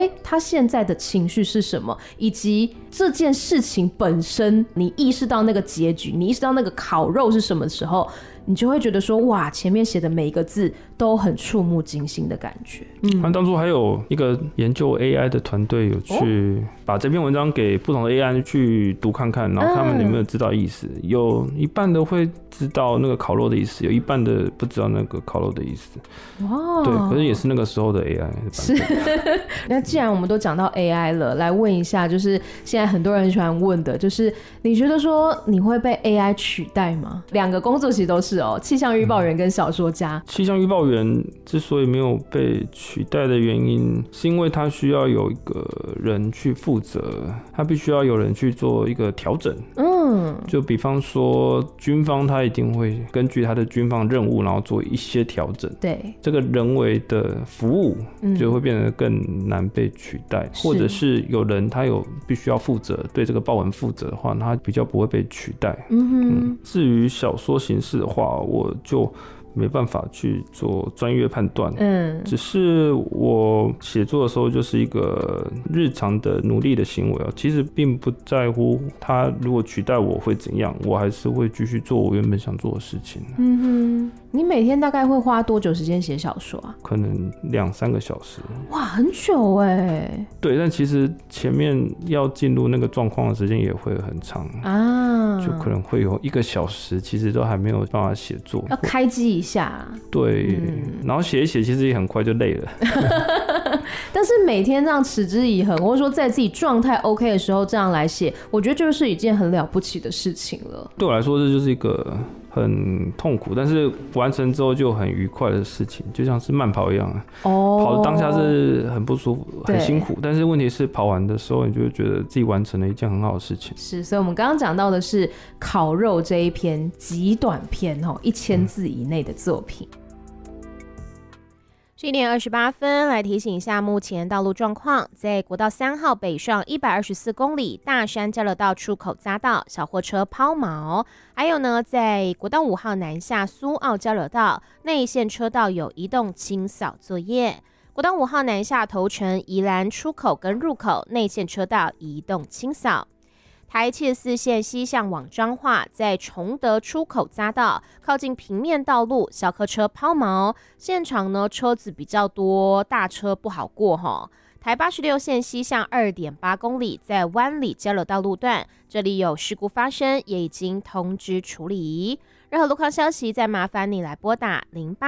他现在的情绪是什么，以及这件事情本身，你意识到那个结局，你意识到那个烤肉是什么时候，你就会觉得说，哇，前面写的每一个字都很触目惊心的感觉。 当初还有一个研究 AI 的团队有去把这篇文章给不同的 AI 去读看看，然后他们有没有知道意思，有一半的会知道那个烤肉的意思，有一半的不知道那个烤肉的意思。哇，对，可是也是那个时候的 AI 是。那既然我们都讲到 AI 了，来问一下，就是现在很多人很喜欢问的，就是你觉得说你会被 AI 取代吗？两个工作其实都是气象预报员跟小说家。气象预报员之所以没有被取代的原因，是因为他需要有一个人去负责，他必须要有人去做一个调整。就比方说军方他一定会根据他的军方任务，然后做一些调整。 对， 这个人为的服务就会变得更难被取代，或者是有人他有必须要负责，对这个报文负责的话，他比较不会被取代。至于小说形式的话，我就没办法去做专业判断。只是我写作的时候就是一个日常的努力的行为，其实并不在乎他如果取代我会怎样，我还是会继续做我原本想做的事情。 你每天大概会花多久时间写小说啊？ 可能2-3个小时。 哇，很久欸。 对，但其实前面要进入那个状况的时间也会很长啊，就可能会有1个小时，其实都还没有办法写作， 要开机一下。 对，然后写一写，其实也很快就累了。 但是每天这样持之以恒，或者说在自己状态 OK 的时候这样来写，我觉得就是一件很了不起的事情了。 对我来说，这就是一个很痛苦，但是完成之后就很愉快的事情，就像是慢跑一样。跑的当下是很不舒服、很辛苦，但是问题是跑完的时候，你就会觉得自己完成了一件很好的事情。 是，所以我们刚刚讲到的是烤肉这一篇极短篇1000字以内的作品。11点28分，来提醒一下目前道路状况。在国道3号北上124公里大山交流道出口匝道，小货车抛锚。还有呢，在国道5号南下苏澳交流道内线车道有移动清扫作业。国道5号南下头城宜兰出口跟入口内线车道移动清扫。台74线西向往彰化，在崇德出口匝道靠近平面道路，小客车抛锚，现场呢车子比较多，大车不好过齁。台86线西向2.8公里，在湾里交流道路段，这里有事故发生，也已经通知处理。任何路况消息，再麻烦你来拨打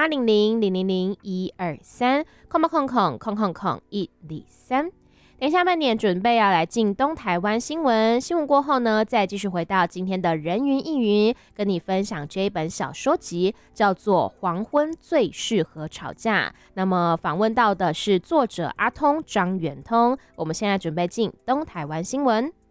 0800-000-123，123。等下半点准备要来进东台湾新闻，新闻过后呢，再继续回到今天的人云亦云，跟你分享这一本小说集，叫做《黄昏最适合吵架》。那么访问到的是作者阿通张元通。我们现在准备进东台湾新闻。